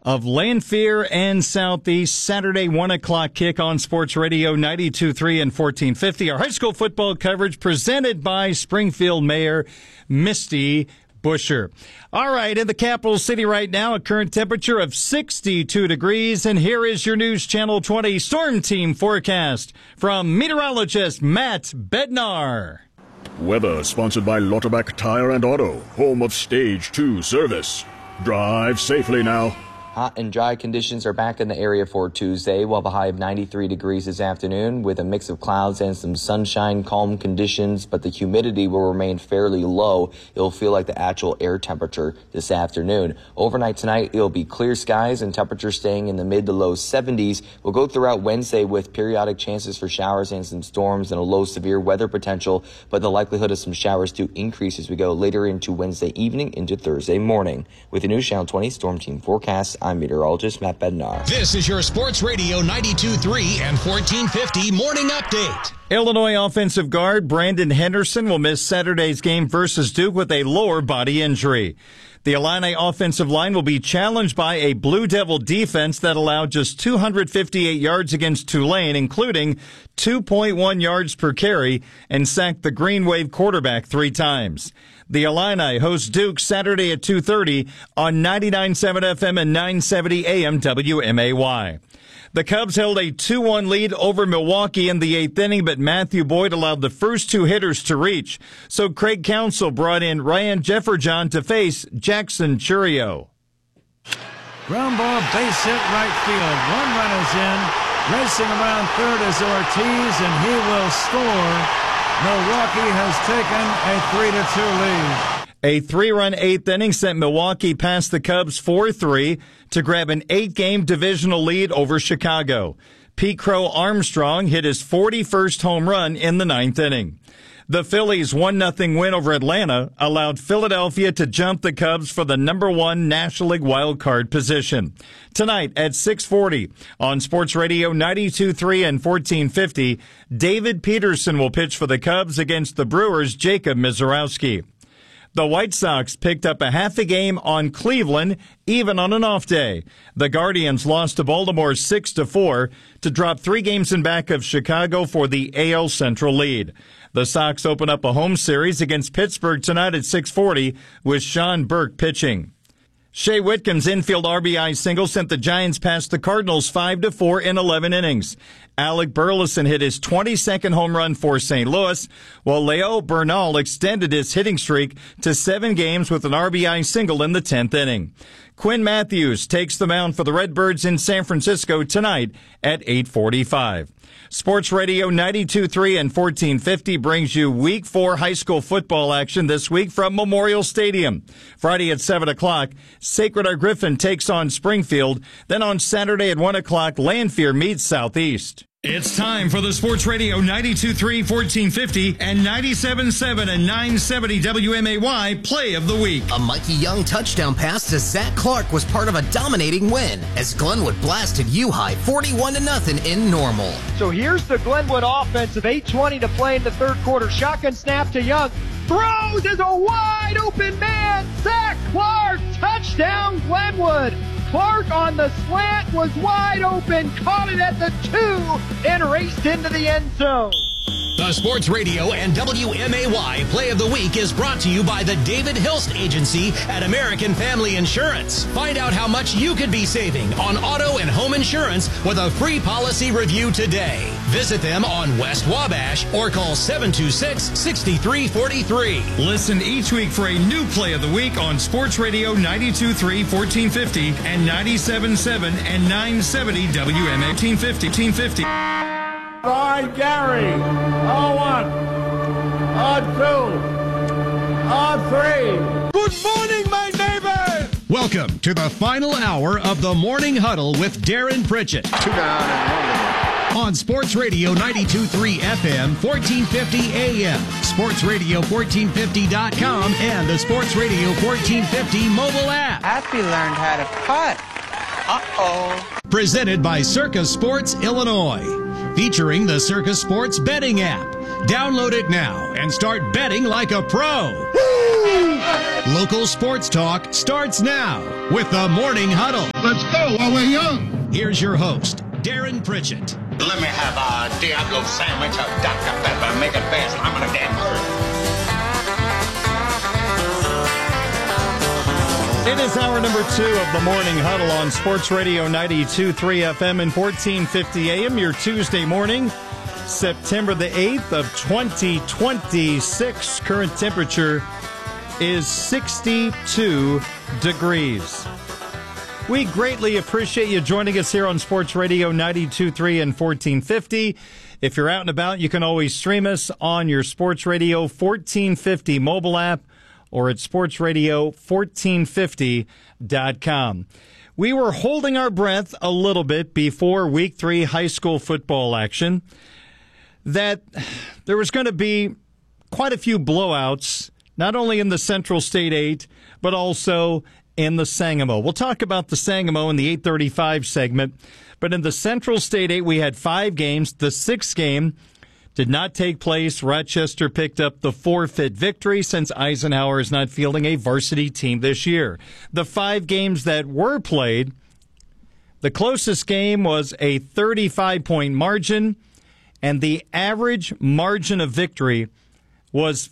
of Lanphier and Southeast. Saturday, 1 o'clock kick on Sports Radio 92.3 and 1450. Our high school football coverage presented by Springfield Mayor Misty Buscher. All right, in the capital city right now, a current temperature of 62 degrees. And here is your News Channel 20 Storm Team forecast from meteorologist Matt Bednar. Weather sponsored by Lauterbach Tire and Auto, home of Stage 2 service. Drive safely now. Hot and dry conditions are back in the area for Tuesday. We'll have a high of 93 degrees this afternoon with a mix of clouds and some sunshine, calm conditions, but the humidity will remain fairly low. It'll feel like the actual air temperature this afternoon. Overnight tonight, it'll be clear skies and temperatures staying in the mid to low 70s. We'll go throughout Wednesday with periodic chances for showers and some storms and a low severe weather potential, but the likelihood of some showers do increase as we go later into Wednesday evening into Thursday morning. With the News Channel 20 Storm Team forecast, I'm meteorologist Matt Bednar. This is your Sports Radio 92.3 and 1450 morning update. Illinois offensive guard Brandon Henderson will miss Saturday's game versus Duke with a lower body injury. The Illini offensive line will be challenged by a Blue Devil defense that allowed just 258 yards against Tulane, including 2.1 yards per carry, and sacked the Green Wave quarterback 3 times. The Illini host Duke Saturday at 2:30 on 99.7 FM and 970 AM WMAY. The Cubs held a 2-1 lead over Milwaukee in the 8th inning, but Matthew Boyd allowed the first 2 hitters to reach. So Craig Counsell brought in Ryan Jefferson to face Jackson Churio. Ground ball, base hit, right field. 1 runner's in. Racing around third is Ortiz, and he will score. Milwaukee has taken a 3-2 lead. A 3-run 8th inning sent Milwaukee past the Cubs 4-3 to grab an 8-game divisional lead over Chicago. Pete Crow Armstrong hit his 41st home run in the 9th inning. The Phillies' 1-0 win over Atlanta allowed Philadelphia to jump the Cubs for the number 1 National League wild card position. Tonight at 6:40 on Sports Radio 92.3 and 1450, David Peterson will pitch for the Cubs against the Brewers' Jacob Misiorowski. The White Sox picked up a half a game on Cleveland, even on an off day. The Guardians lost to Baltimore 6-4 to drop 3 games in back of Chicago for the AL Central lead. The Sox open up a home series against Pittsburgh tonight at 6:40 with Sean Burke pitching. Shea Whitcomb's infield RBI single sent the Giants past the Cardinals 5-4 in 11 innings. Alec Burleson hit his 22nd home run for St. Louis, while Leo Bernal extended his hitting streak to 7 games with an RBI single in the 10th inning. Quinn Matthews takes the mound for the Redbirds in San Francisco tonight at 8:45. Sports Radio 92.3 and 1450 brings you Week 4 high school football action this week from Memorial Stadium. Friday at 7 o'clock, Sacred Heart Griffin takes on Springfield. Then on Saturday at 1 o'clock, Lanphier meets Southeast. It's time for the Sports Radio 92.3, 1450 and 97.7 and 970 WMAY Play of the Week. A Mikey Young touchdown pass to Zach Clark was part of a dominating win as Glenwood blasted U-High 41-0 in Normal. So here's the Glenwood offense of 8:20 to play in the third quarter. Shotgun snap to Young. Throws is a wide open man. Zach Clark, touchdown Glenwood. Clark on the slant was wide open, caught it at the 2, and raced into the end zone. The Sports Radio and WMAY Play of the Week is brought to you by the David Hilst Agency at American Family Insurance. Find out how much you could be saving on auto and home insurance with a free policy review today. Visit them on West Wabash or call 726-6343. Listen each week for a new Play of the Week on Sports Radio 92.3, 1450 and 97.7 and 970 WMAY 1850. By Gary, 0-1, 0-2, 0-3. Good morning, my neighbors! Welcome to the final hour of the Morning Huddle with Darren Pritchett. 2 down and 1 on Sports Radio 92.3 FM, 1450 AM, sportsradio1450.com, and the Sports Radio 1450 mobile app. Happy learned how to putt. Uh-oh. Presented by Circus Sports Illinois. featuring the Circus Sports betting app. Download it now and start betting like a pro. Local sports talk starts now with the Morning Huddle. Let's go while we're young. Here's your host, Darren Pritchett. Let me have a Diablo sandwich, a Dr. Pepper. Make it fast. I'm in a damn hurry. It is hour number 2 of the Morning Huddle on Sports Radio 92.3 FM and 1450 AM. Your Tuesday morning, September the 8th of 2026. Current temperature is 62 degrees. We greatly appreciate you joining us here on Sports Radio 92.3 and 1450. If you're out and about, you can always stream us on your Sports Radio 1450 mobile app or at sportsradio1450.com. We were holding our breath a little bit before Week 3 high school football action that there was going to be quite a few blowouts, not only in the Central State 8, but also in the Sangamo. We'll talk about the Sangamo in the 8:35 segment, but in the Central State 8, we had 5 games. The 6th game did not take place. Rochester picked up the forfeit victory since Eisenhower is not fielding a varsity team this year. The 5 games that were played, the closest game was a 35-point margin, and the average margin of victory was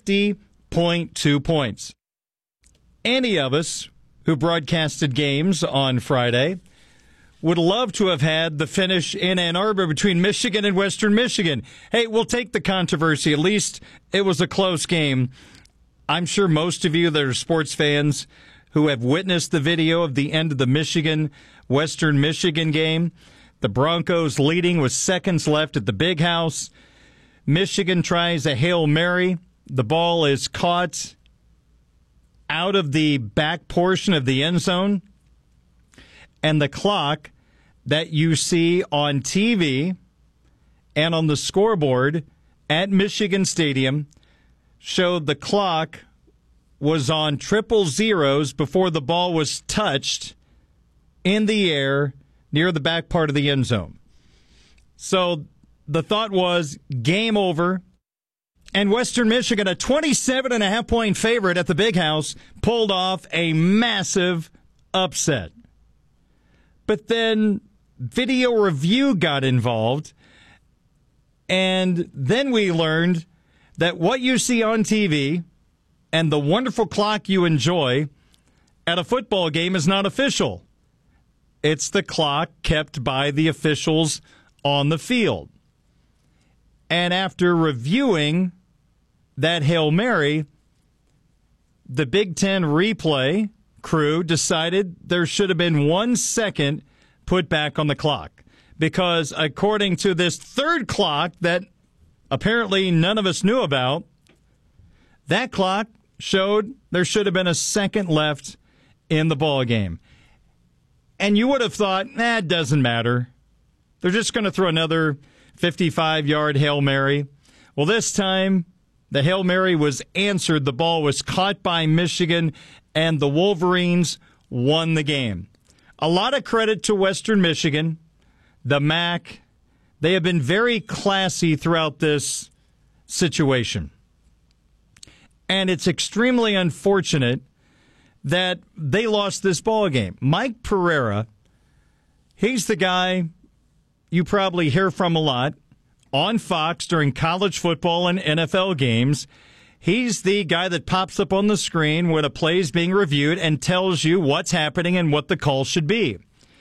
50.2 points. Any of us who broadcasted games on Friday would love to have had the finish in Ann Arbor between Michigan and Western Michigan. Hey, we'll take the controversy. At least it was a close game. I'm sure most of you that are sports fans who have witnessed the video of the end of the Michigan-Western Michigan game, the Broncos leading with seconds left at the Big House. Michigan tries a Hail Mary. The ball is caught out of the back portion of the end zone. And the clock that you see on TV and on the scoreboard at Michigan Stadium showed the clock was on triple zeros before the ball was touched in the air near the back part of the end zone. So the thought was game over. And Western Michigan, a 27.5-point favorite at the Big House, pulled off a massive upset. But then video review got involved, and then we learned that what you see on TV and the wonderful clock you enjoy at a football game is not official. It's the clock kept by the officials on the field. And after reviewing that Hail Mary, the Big Ten replay crew decided there should have been 1 second put back on the clock. Because according to this third clock that apparently none of us knew about, that clock showed there should have been a second left in the ball game. And you would have thought, it doesn't matter. They're just going to throw another 55-yard Hail Mary. Well, this time, the Hail Mary was answered. The ball was caught by Michigan, and the Wolverines won the game. A lot of credit to Western Michigan, the MAC. They have been very classy throughout this situation. And it's extremely unfortunate that they lost this ball game. Mike Pereira, he's the guy you probably hear from a lot on Fox during college football and NFL games. He's the guy that pops up on the screen when a play is being reviewed and tells you what's happening and what the call should be.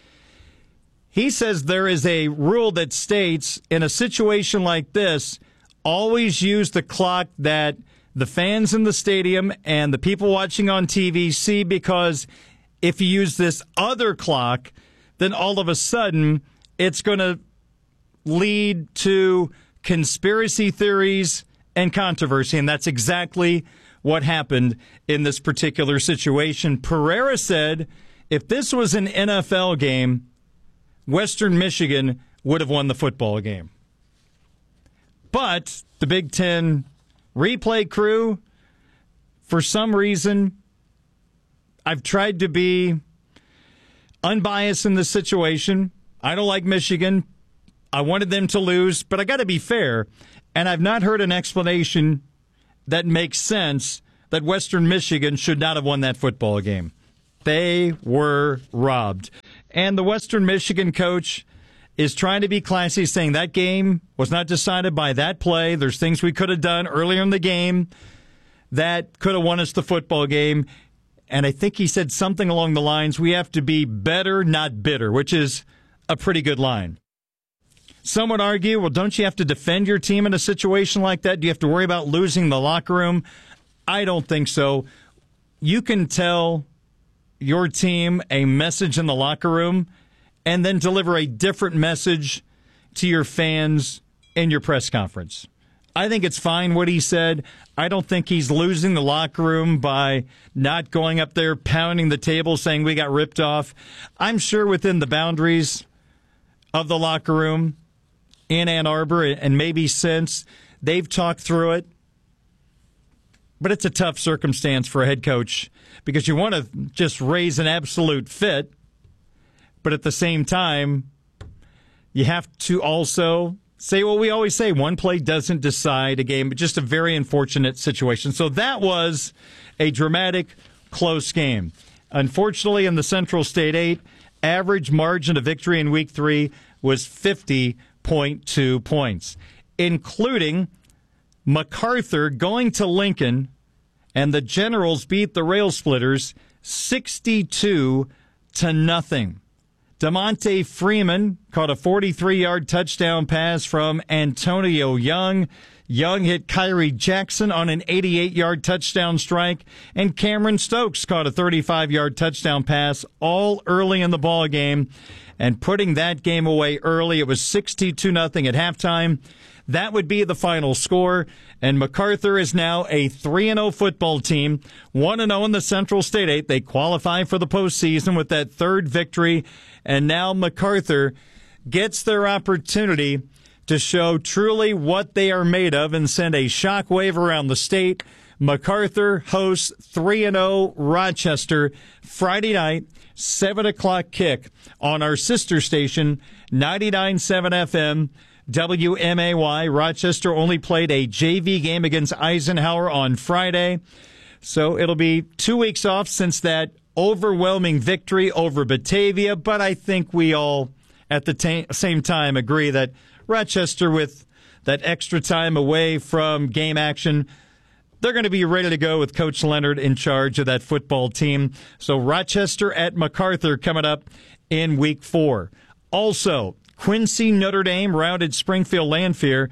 He says there is a rule that states in a situation like this, always use the clock that the fans in the stadium and the people watching on TV see, because if you use this other clock, then all of a sudden it's going to lead to conspiracy theories and controversy, and that's exactly what happened in this particular situation. Pereira said if this was an NFL game, Western Michigan would have won the football game. But the Big Ten replay crew, for some reason, I've tried to be unbiased in this situation. I don't like Michigan. I wanted them to lose, but I got to be fair, and I've not heard an explanation that makes sense that Western Michigan should not have won that football game. They were robbed. And the Western Michigan coach is trying to be classy, saying that game was not decided by that play. There's things we could have done earlier in the game that could have won us the football game. And I think he said something along the lines, we have to be better, not bitter, which is a pretty good line. Some would argue, well, don't you have to defend your team in a situation like that? Do you have to worry about losing the locker room? I don't think so. You can tell your team a message in the locker room and then deliver a different message to your fans in your press conference. I think it's fine what he said. I don't think he's losing the locker room by not going up there, pounding the table, saying we got ripped off. I'm sure within the boundaries of the locker room in Ann Arbor, and maybe since, they've talked through it. But it's a tough circumstance for a head coach because you want to just raise an absolute fit, but at the same time, you have to also say what we always say, one play doesn't decide a game, but just a very unfortunate situation. So that was a dramatic, close game. Unfortunately, in the Central State 8, average margin of victory in Week 3 was 50.2 points, including MacArthur going to Lincoln, and the Generals beat the Rail Splitters 62-0. DeMonte Freeman caught a 43-yard touchdown pass from Antonio Young. Young hit Kyrie Jackson on an 88-yard touchdown strike, and Cameron Stokes caught a 35-yard touchdown pass all early in the ball game, and putting that game away early. It was 62-0 at halftime. That would be the final score, and MacArthur is now a 3-0 football team, 1-0 in the Central State 8. They qualify for the postseason with that third victory, and now MacArthur gets their opportunity to show truly what they are made of and send a shockwave around the state. MacArthur hosts 3-0 Rochester Friday night, 7 o'clock kick on our sister station, 99.7 FM. WMAY. Rochester only played a JV game against Eisenhower on Friday. So it'll be 2 weeks off since that overwhelming victory over Batavia. But I think we all, at the same time, agree that Rochester, with that extra time away from game action, they're going to be ready to go with Coach Leonard in charge of that football team. So Rochester at MacArthur coming up in Week 4. Also, Quincy Notre Dame routed Springfield Lanphier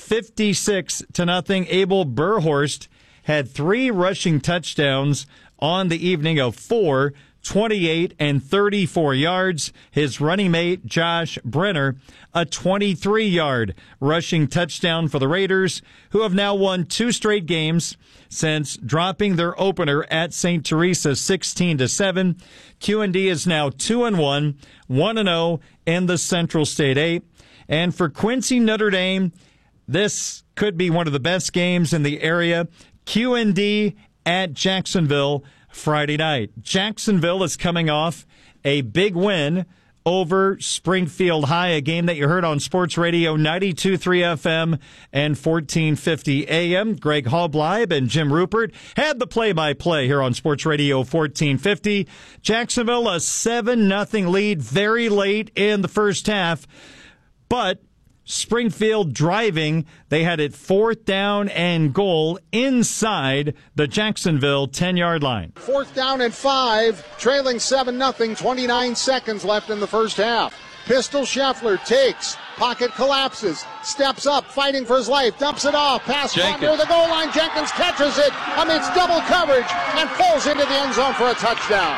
56-0. Abel Burhorst had 3 rushing touchdowns on the evening of 4, 28, and 34 yards. His running mate, Josh Brenner, a 23-yard rushing touchdown for the Raiders, who have now won 2 straight games since dropping their opener at St. Teresa 16-7. QND is now 2-1, 1-0 in the Central State 8. And for Quincy Notre Dame, this could be one of the best games in the area. QND at Jacksonville Friday night. Jacksonville is coming off a big win over Springfield High, a game that you heard on Sports Radio 92.3 FM and 1450 AM. Greg Hallbleib and Jim Rupert had the play-by-play here on Sports Radio 1450. Jacksonville, a 7-0 lead very late in the first half, but Springfield driving. They had it 4th down and goal inside the Jacksonville 10-yard line. 4th down and 5, trailing 7-0, 29 seconds left in the first half. Pistol Scheffler takes, pocket collapses, steps up, fighting for his life, dumps it off, pass near the goal line. Jenkins catches it amidst double coverage and falls into the end zone for a touchdown.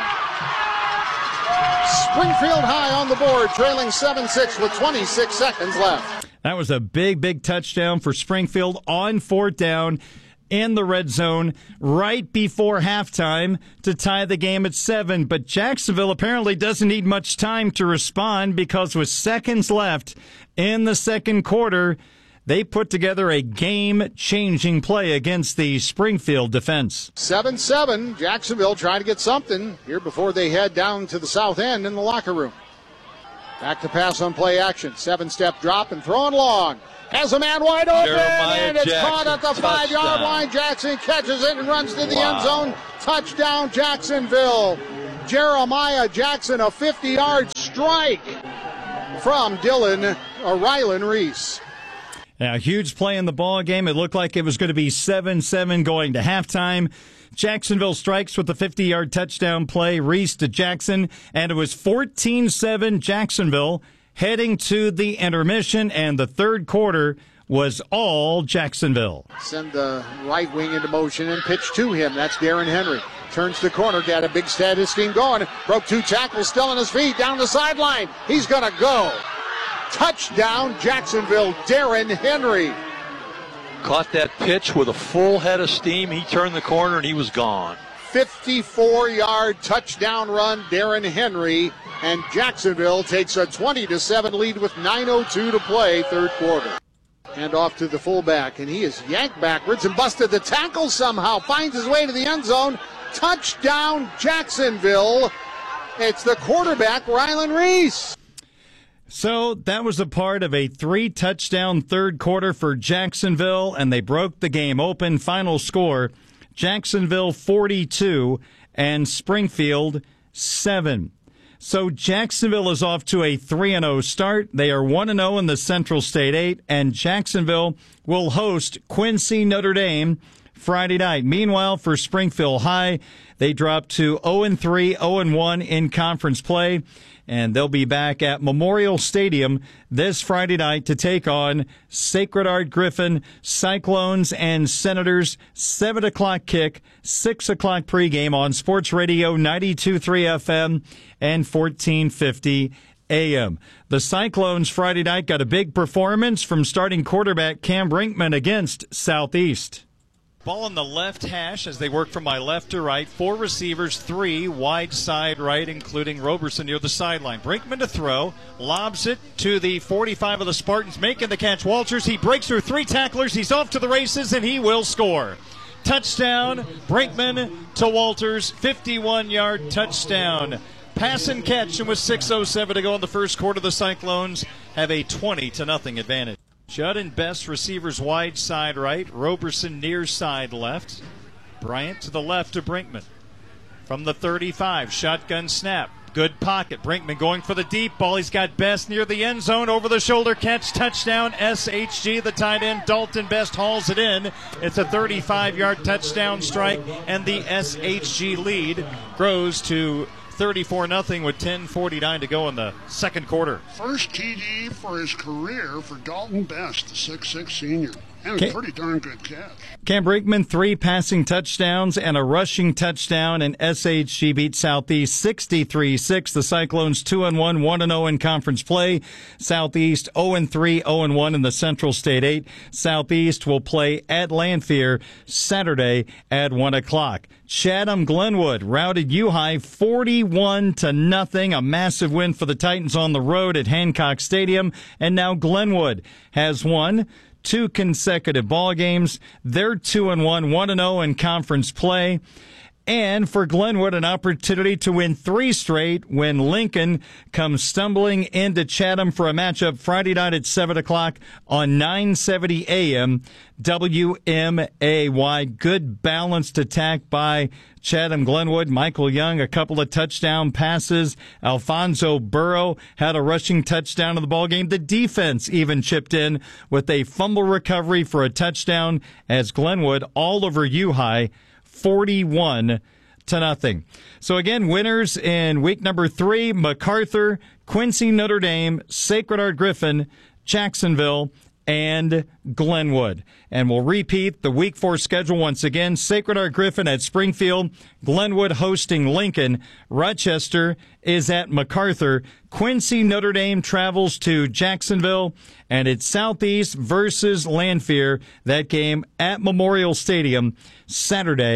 Springfield High on the board, trailing 7-6 with 26 seconds left. That was a big, big touchdown for Springfield on 4th down in the red zone right before halftime to tie the game at 7. But Jacksonville apparently doesn't need much time to respond because with seconds left in the second quarter, they put together a game-changing play against the Springfield defense. 7-7, Jacksonville trying to get something here before they head down to the south end in the locker room. Back to pass on play action. 7-step drop and throwing long. Has a man wide open, and it's caught at the 5-yard line. Jackson catches it and runs to the end zone. Touchdown, Jacksonville. Jeremiah Jackson, a 50-yard strike from Rylan Reese. A huge play in the ball game. It looked like it was going to be 7-7 going to halftime. Jacksonville strikes with the 50-yard touchdown play. Reese to Jackson, and it was 14-7 Jacksonville heading to the intermission, and the third quarter was all Jacksonville. Send the right wing into motion and pitch to him. That's Darren Henry. Turns the corner, got a big status team going. Broke 2 tackles, still on his feet, down the sideline. He's going to go. Touchdown, Jacksonville, Darren Henry. Caught that pitch with a full head of steam. He turned the corner and he was gone. 54-yard touchdown run, Darren Henry. And Jacksonville takes a 20-7 lead with 9:02 to play, third quarter. And off to the fullback, and he is yanked backwards and busted the tackle somehow. Finds his way to the end zone. Touchdown, Jacksonville. It's the quarterback, Rylan Reese. So that was a part of a 3-touchdown third quarter for Jacksonville, and they broke the game open. Final score, Jacksonville 42 and Springfield 7. So Jacksonville is off to a 3-0 start. They are 1-0 in the Central State 8, and Jacksonville will host Quincy Notre Dame Friday night. Meanwhile, for Springfield High, they dropped to 0-3, 0-1 in conference play, and they'll be back at Memorial Stadium this Friday night to take on Sacred Heart Griffin, Cyclones, and Senators. 7 o'clock kick, 6 o'clock pregame on Sports Radio 92.3 FM and 1450 AM. The Cyclones Friday night got a big performance from starting quarterback Cam Brinkman against Southeast. Ball on the left hash as they work from my left to right. 4 receivers, 3 wide side right, including Roberson near the sideline. Brinkman to throw, lobs it to the 45 of the Spartans, making the catch. Walters, he breaks through 3 tacklers. He's off to the races, and he will score. Touchdown, Brinkman to Walters, 51-yard touchdown. Pass and catch, and with 6:07 to go in the first quarter, the Cyclones have a 20-0 advantage. Judd and Best receivers wide side right. Roberson near side left. Bryant to the left to Brinkman. From the 35, shotgun snap. Good pocket. Brinkman going for the deep ball. He's got Best near the end zone. Over the shoulder catch. Touchdown SHG. The tight end Dalton Best hauls it in. It's a 35-yard touchdown strike, and the SHG lead grows to 34-0 with 10:49 to go in the second quarter. First TD for his career for Dalton Best, the 6'6 senior. And a pretty darn good catch. Cam Brinkman, 3 passing touchdowns and a rushing touchdown, and SHG beat Southeast 63-6. The Cyclones 2-1, 1-0 in conference play. Southeast 0-3, 0-1 in the Central State 8. Southeast will play at Lanphier Saturday at 1 o'clock. Chatham Glenwood routed U-High 41-0. A massive win for the Titans on the road at Hancock Stadium. And now Glenwood has won 2 consecutive ball games. They're 2-1, 1-0 in conference play. And for Glenwood, an opportunity to win 3 straight when Lincoln comes stumbling into Chatham for a matchup Friday night at 7 o'clock on 970 AM WMAY. Good balanced attack by Chatham Glenwood. Michael Young, a couple of touchdown passes. Alfonso Burrow had a rushing touchdown in the ballgame. The defense even chipped in with a fumble recovery for a touchdown as Glenwood all over U-High 41-0. So again, winners in week number 3, MacArthur, Quincy Notre Dame, Sacred Heart Griffin, Jacksonville, and Glenwood. And we'll repeat the week 4 schedule once again. Sacred Heart Griffin at Springfield, Glenwood hosting Lincoln, Rochester is at MacArthur, Quincy Notre Dame travels to Jacksonville, and it's Southeast versus Lanphier. That game at Memorial Stadium Saturday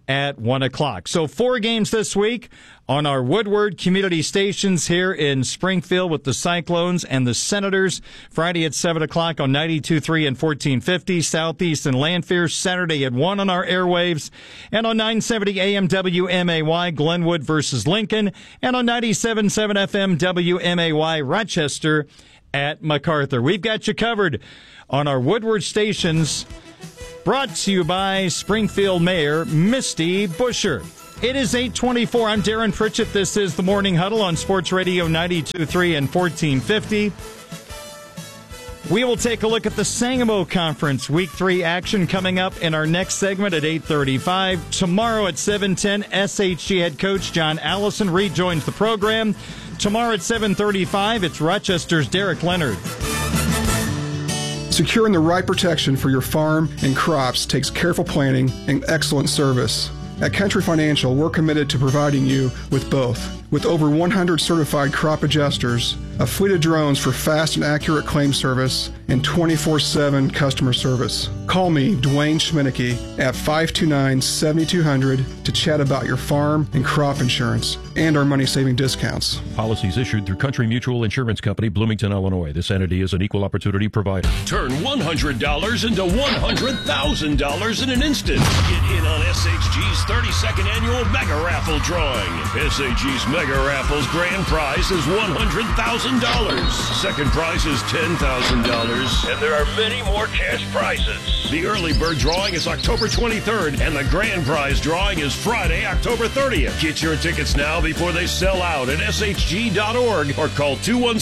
at 1 o'clock. So 4 games this week on our Woodward community stations here in Springfield with the Cyclones and the Senators. Friday at 7 o'clock on 92.3 and 1450 Southeast and Lanphier. Saturday at 1 on our airwaves. And on 970 AM WMAY, Glenwood versus Lincoln. And on 97.7 FM WMAY, Rochester at MacArthur. We've got you covered on our Woodward stations. Brought to you by Springfield Mayor Misty Buscher. It is 8:24. I'm Darren Pritchett. This is the Morning Huddle on Sports Radio 92.3 and 1450. We will take a look at the Sangamo Conference Week 3 action coming up in our next segment at 8:35. Tomorrow at 7:10, SHG head coach John Allison rejoins the program. Tomorrow at 7:35, it's Rochester's Derek Leonard. Securing the right protection for your farm and crops takes careful planning and excellent service. At Country Financial, we're committed to providing you with both. With over 100 certified crop adjusters, a fleet of drones for fast and accurate claim service, and 24/7 customer service. Call me, Dwayne Schminicki, at 529-7200 to chat about your farm and crop insurance and our money-saving discounts. Policies issued through Country Mutual Insurance Company, Bloomington, Illinois. This entity is an equal opportunity provider. Turn $100 into $100,000 in an instant. Get in on SHG's 32nd annual Mega Raffle drawing. SHG's Mega Raffle's grand prize is $100,000. Second prize is $10,000. And there are many more cash prizes. The early bird drawing is October 23rd, and the grand prize drawing is Friday, October 30th. Get your tickets now before they sell out at shg.org or call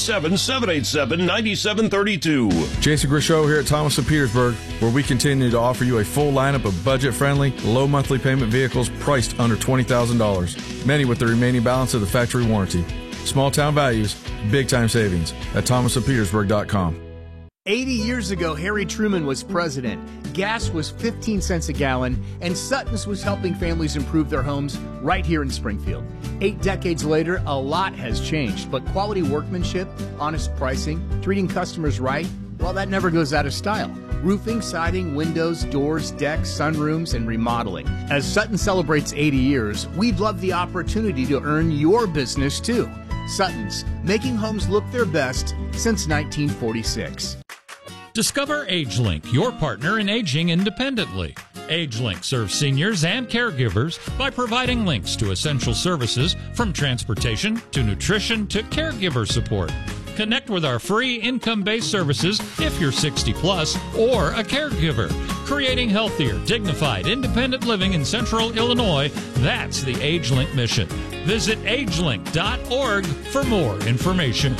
217-787-9732. Jason Grisho here at Thomas & Petersburg, where we continue to offer you a full lineup of budget-friendly, low monthly payment vehicles priced under $20,000, many with the remaining balance of the factory warranty. Small town values, big time savings at thomasandpetersburg.com. 80 years ago, Harry Truman was president. Gas was 15 cents a gallon, and Sutton's was helping families improve their homes right here in Springfield. 8 decades later, a lot has changed, but quality workmanship, honest pricing, treating customers right, well, that never goes out of style. Roofing, siding, windows, doors, decks, sunrooms, and remodeling. As Sutton celebrates 80 years, we'd love the opportunity to earn your business too. Sutton's, making homes look their best since 1946. Discover AgeLink, your partner in aging independently. AgeLink serves seniors and caregivers by providing links to essential services from transportation to nutrition to caregiver support. Connect with our free income-based services if you're 60 plus or a caregiver. Creating healthier, dignified, independent living in Central Illinois, that's the AgeLink mission. Visit agelink.org for more information.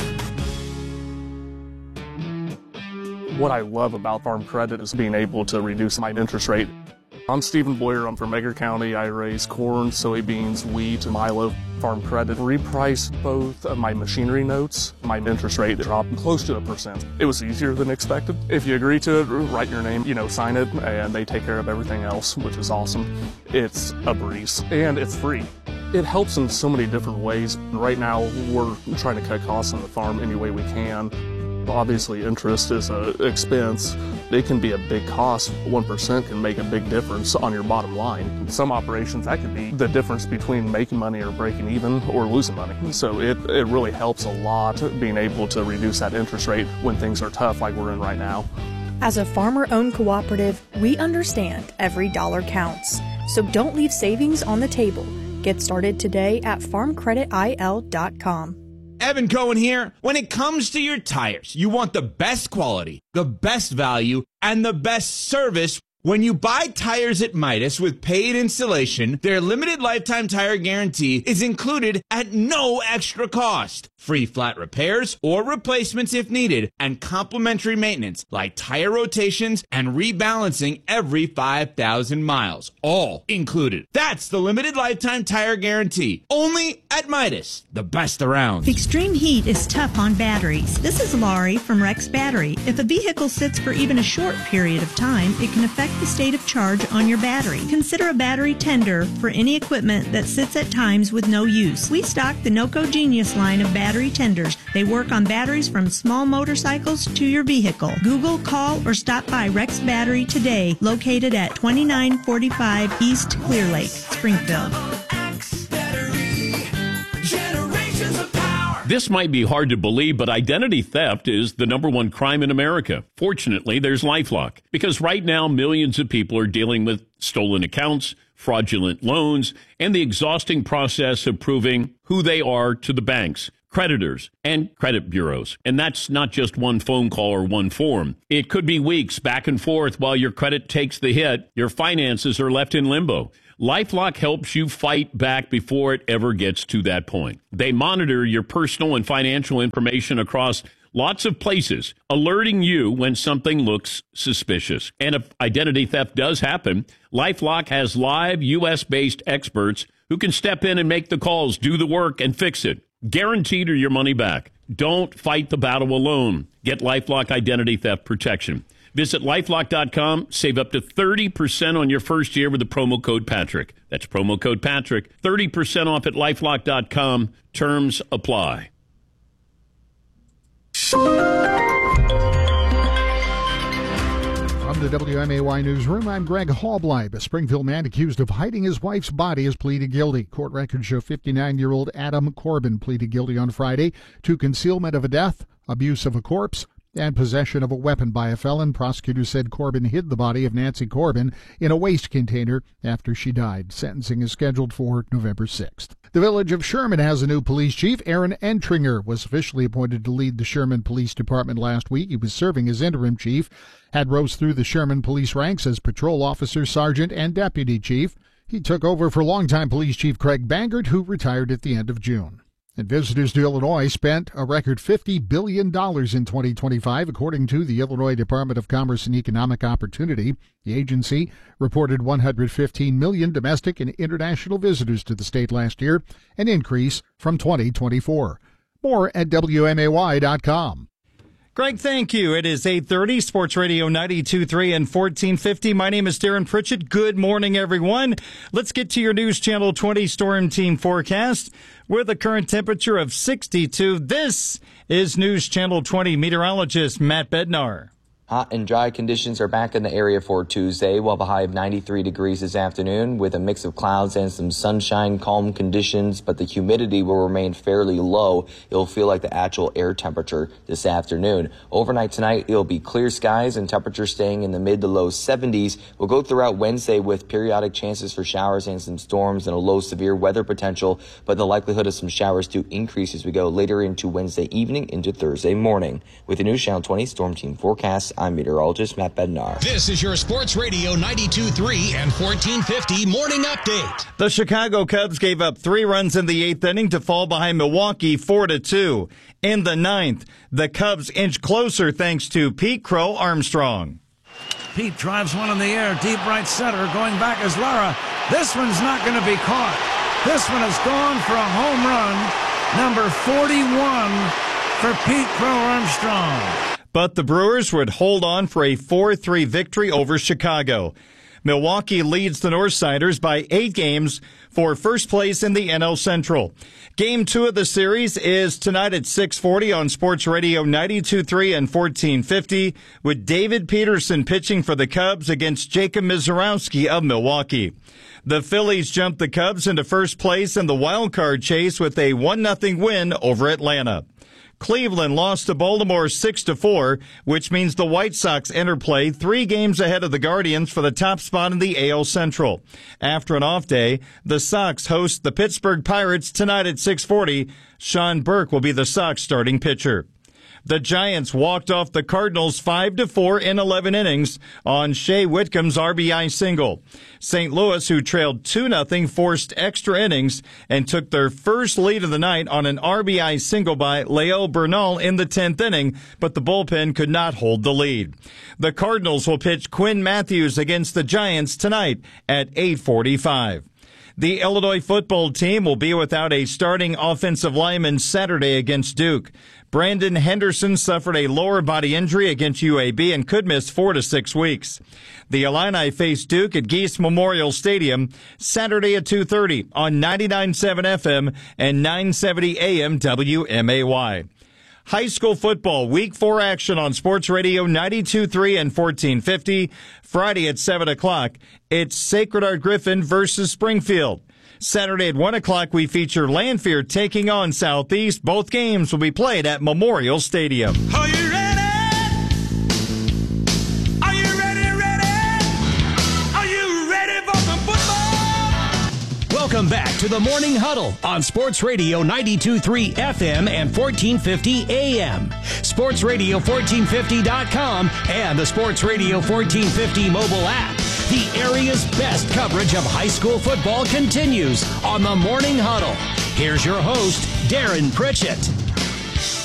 What I love about Farm Credit is being able to reduce my interest rate. I'm Stephen Boyer. I'm from Edgar County. I raise corn, soybeans, wheat, Milo. Farm Credit repriced both of my machinery notes. My interest rate dropped close to 1%. It was easier than expected. If you agree to it, write your name, sign it, and they take care of everything else, which is awesome. It's a breeze, and it's free. It helps in so many different ways. Right now, we're trying to cut costs on the farm any way we can. Obviously, interest is an expense. It can be a big cost. 1% can make a big difference on your bottom line. Some operations, that could be the difference between making money or breaking even or losing money. So it really helps a lot being able to reduce that interest rate when things are tough like we're in right now. As a farmer-owned cooperative, we understand every dollar counts. So don't leave savings on the table. Get started today at farmcreditil.com. Evan Cohen here. When it comes to your tires, you want the best quality, the best value, and the best service. When you buy tires at Midas with paid installation, their limited lifetime tire guarantee is included at no extra cost. Free flat repairs or replacements if needed, and complimentary maintenance like tire rotations and rebalancing every 5,000 miles. All included. That's the limited lifetime tire guarantee. Only at Midas, the best around. Extreme heat is tough on batteries. This is Laurie from Rex Battery. If a vehicle sits for even a short period of time, it can affect the state of charge on your battery. Consider a battery tender for any equipment that sits at times with no use. We stock the NOCO Genius line of battery tenders. They work on batteries from small motorcycles to your vehicle. Google, call, or stop by Rex Battery today, located at 2945 East Clear Lake. Springfield. This might be hard to believe, but identity theft is the #1 crime in America. Fortunately, there's LifeLock, because right now millions of people are dealing with stolen accounts, fraudulent loans, and the exhausting process of proving who they are to the banks, creditors, and credit bureaus. And that's not just one phone call or one form. It could be weeks back and forth while your credit takes the hit. Your finances are left in limbo. LifeLock helps you fight back before it ever gets to that point. They monitor your personal and financial information across lots of places, alerting you when something looks suspicious. And if identity theft does happen, LifeLock has live U.S.-based experts who can step in and make the calls, do the work, and fix it. Guaranteed or your money back. Don't fight the battle alone. Get LifeLock identity theft protection. Visit LifeLock.com. Save up to 30% on your first year with the promo code Patrick. That's promo code Patrick. 30% off at LifeLock.com. Terms apply. From the WMAY Newsroom, I'm Greg Hallbleib. A Springfield man accused of hiding his wife's body has pleaded guilty. Court records show 59-year-old Adam Corbin pleaded guilty on Friday to concealment of a death, abuse of a corpse, and possession of a weapon by a felon. Prosecutors said Corbin hid the body of Nancy Corbin in a waste container after she died. Sentencing is scheduled for November 6th. The village of Sherman has a new police chief. Aaron Entringer was officially appointed to lead the Sherman Police Department last week. He was serving as interim chief, had rose through the Sherman police ranks as patrol officer, sergeant, and deputy chief. He took over for longtime police chief Craig Bangert, who retired at the end of June. And visitors to Illinois spent a record $50 billion in 2025, according to the Illinois Department of Commerce and Economic Opportunity. The agency reported 115 million domestic and international visitors to the state last year, an increase from 2024. More at WMAY.com. Greg, thank you. It is 8:30, Sports Radio 92.3 and 1450. My name is Darren Pritchett. Good morning, everyone. Let's get to your News Channel 20 Storm Team forecast with a current temperature of 62. This is News Channel 20 meteorologist Matt Bednar. Hot and dry conditions are back in the area for Tuesday. We'll have a high of 93 degrees this afternoon with a mix of clouds and some sunshine, calm conditions, but the humidity will remain fairly low. It'll feel like the actual air temperature this afternoon. Overnight tonight, it'll be clear skies and temperatures staying in the mid to low 70s. We'll go throughout Wednesday with periodic chances for showers and some storms and a low severe weather potential, but the likelihood of some showers do increase as we go later into Wednesday evening into Thursday morning. With the News Channel 20 Storm Team forecast, I'm meteorologist Matt Bednar. This is your Sports Radio 92.3 and 1450 morning update. The Chicago Cubs gave up 3 runs in the 8th inning to fall behind Milwaukee 4-2. In the 9th, the Cubs inch closer thanks to Pete Crow Armstrong. Pete drives one in the air, deep right center. Going back is Lara. This one's not going to be caught. This one is gone for a home run. Number 41 for Pete Crow Armstrong. But the Brewers would hold on for a 4-3 victory over Chicago. Milwaukee leads the Northsiders by 8 games for first place in the NL Central. Game 2 of the series is tonight at 6:40 on Sports Radio 92.3 and 1450 with David Peterson pitching for the Cubs against Jacob Mizorowski of Milwaukee. The Phillies jumped the Cubs into first place in the wild card chase with a 1-0 win over Atlanta. Cleveland lost to Baltimore 6-4, which means the White Sox enter play 3 games ahead of the Guardians for the top spot in the AL Central. After an off day, the Sox host the Pittsburgh Pirates tonight at 6:40. Sean Burke will be the Sox starting pitcher. The Giants walked off the Cardinals 5-4 in 11 innings on Shea Whitcomb's RBI single. St. Louis, who trailed 2-0, forced extra innings and took their first lead of the night on an RBI single by Leo Bernal in the 10th inning, but the bullpen could not hold the lead. The Cardinals will pitch Quinn Matthews against the Giants tonight at 8:45. The Illinois football team will be without a starting offensive lineman Saturday against Duke. Brandon Henderson suffered a lower body injury against UAB and could miss 4 to 6 weeks. The Illini face Duke at Geese Memorial Stadium Saturday at 2:30 on 99.7 FM and 970 AM WMAY. High school football, Week 4 action on Sports Radio 92.3 and 1450. Friday at 7 o'clock, it's Sacred Heart Griffin versus Springfield. Saturday at 1 o'clock, we feature Lanphier taking on Southeast. Both games will be played at Memorial Stadium. Are you ready? Are you ready? Are you ready for some football? Welcome back to the Morning Huddle on Sports Radio 92.3 FM and 1450 AM. SportsRadio1450.com and the Sports Radio 1450 mobile app. The area's best coverage of high school football continues on the Morning Huddle. Here's your host, Darren Pritchett.